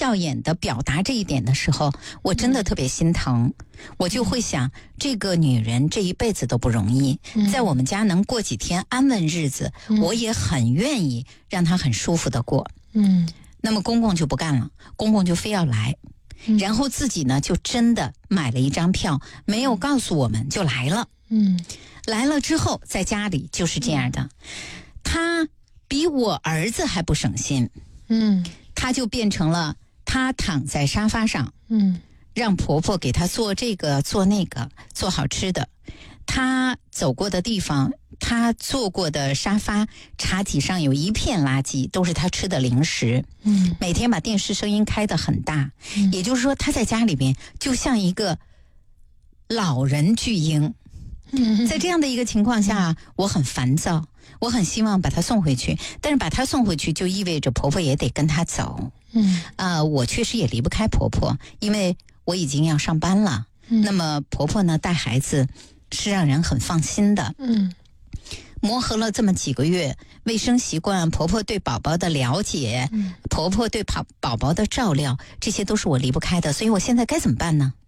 笑眼的表达这一点的时候，我真的特别心疼。我就会想，这个女人这一辈子都不容易，在我们家能过几天安稳日子，我也很愿意让她很舒服的过。那么公公就不干了，公公就非要来，然后自己呢就真的买了一张票，没有告诉我们就来了。来了之后在家里就是这样的，他比我儿子还不省心。他就变成了他躺在沙发上，让婆婆给他做这个做那个，做好吃的。他走过的地方，他坐过的沙发茶几上有一片垃圾，都是他吃的零食。每天把电视声音开得很大，也就是说他在家里边就像一个老人巨婴。在这样的一个情况下，我很烦躁，我很希望把他送回去，但是把他送回去就意味着婆婆也得跟他走。我确实也离不开婆婆，因为我已经要上班了。那么婆婆呢带孩子是让人很放心的。磨合了这么几个月，卫生习惯，婆婆对宝宝的了解，婆婆对宝宝的照料，这些都是我离不开的。所以我现在该怎么办呢？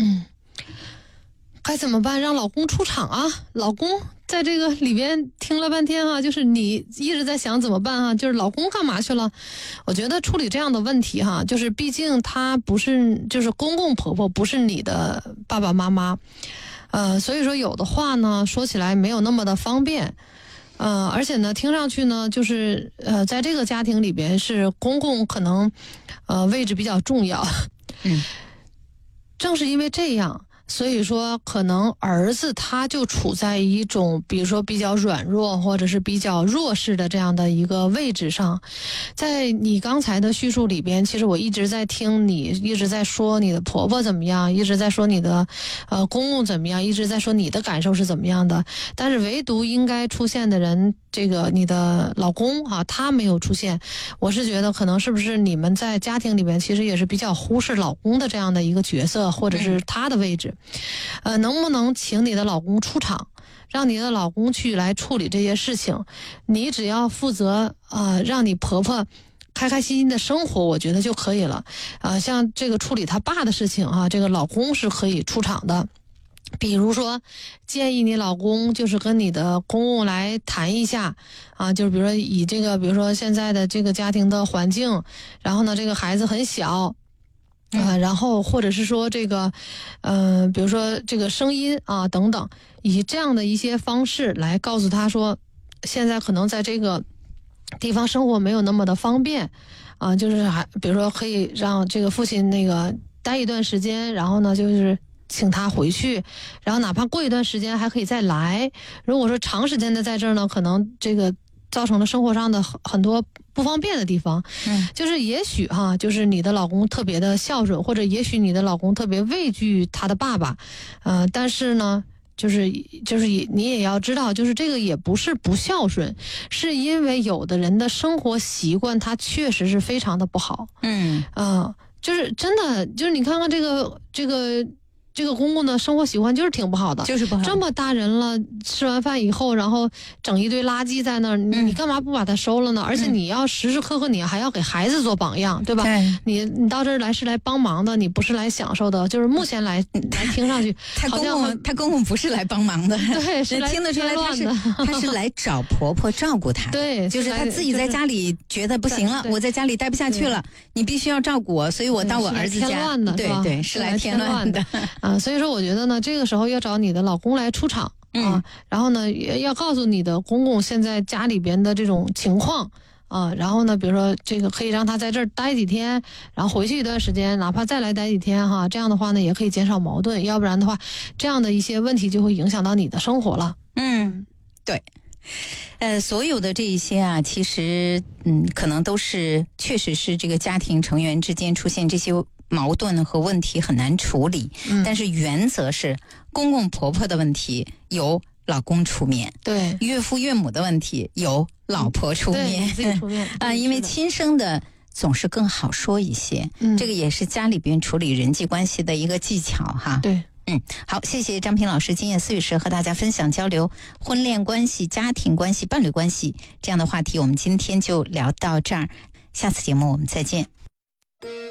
该怎么办？让老公出场啊！老公在这个里边听了半天啊，就是你一直在想怎么办啊？就是老公干嘛去了？我觉得处理这样的问题哈，就是毕竟他不是，就是公公婆婆不是你的爸爸妈妈，所以说有的话呢，说起来没有那么的方便。而且呢，听上去呢，就是在这个家庭里边是公公可能位置比较重要。正是因为这样。所以说可能儿子他就处在一种比如说比较软弱或者是比较弱势的这样的一个位置上。在你刚才的叙述里边，其实我一直在听你一直在说你的婆婆怎么样，一直在说你的公公怎么样，一直在说你的感受是怎么样的，但是唯独应该出现的人，这个你的老公啊，他没有出现。我是觉得可能是不是你们在家庭里边其实也是比较忽视老公的这样的一个角色，或者是他的位置。能不能请你的老公出场，让你的老公去来处理这些事情？你只要负责让你婆婆开开心心的生活，我觉得就可以了。像这个处理他爸的事情啊，这个老公是可以出场的。比如说建议你老公就是跟你的公公来谈一下啊，就是比如说以这个比如说现在的这个家庭的环境，然后呢这个孩子很小。然后或者是说这个比如说这个声音啊等等，以这样的一些方式来告诉他说，现在可能在这个地方生活没有那么的方便啊，就是比如说可以让这个父亲那个待一段时间，然后呢就是请他回去，然后哪怕过一段时间还可以再来。如果说长时间的在这儿呢，可能这个造成了生活上的很多不方便的地方。就是也许哈，就是你的老公特别的孝顺，或者也许你的老公特别畏惧他的爸爸，但是呢就是你也要知道，就是这个也不是不孝顺，是因为有的人的生活习惯他确实是非常的不好。就是真的，就是你看看这个公公的生活习惯就是挺不好的， 就是不好。这么大人了，吃完饭以后，然后整一堆垃圾在那儿，你干嘛不把它收了呢？而且你要时时刻刻你还要给孩子做榜样，对吧？你到这儿来是来帮忙的，你不是来享受的。就是目前来听上去， 他公公不是来帮忙的， 对，是来听得出来他是来找婆婆照顾他。 对， 就是他自己在家里觉得不行了，我在家里待不下去了，你必须要照顾我，所以我到我儿子家。 添乱的， 对，是来添乱的。 所以说我觉得呢，这个时候要找你的老公来出场啊，然后呢要告诉你的公公现在家里边的这种情况啊，然后呢比如说这个可以让他在这儿待几天，然后回去一段时间，哪怕再来待几天哈，这样的话呢也可以减少矛盾，要不然的话这样的一些问题就会影响到你的生活了。 对。所有的这一些啊，其实可能都是确实是这个家庭成员之间出现这些矛盾和问题很难处理，但是原则是公公婆婆的问题由老公出面， 对， 岳父岳母的问题由老婆出面， 自己出面因为亲生的总是更好说一些，这个也是家里边处理人际关系的一个技巧哈。 对。 好，谢谢张平老师今夜思语时和大家分享交流婚恋关系、家庭关系、伴侣关系这样的话题，我们今天就聊到这儿，下次节目我们再见。